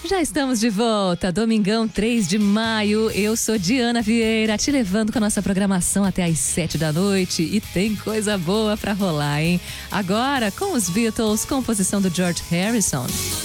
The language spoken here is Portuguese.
Já estamos de volta, domingão 3 de maio. Eu sou Diana Vieira, te levando com a nossa programação até às 7 da noite. E tem coisa boa pra rolar, hein? Agora, com os Beatles, composição do George Harrison.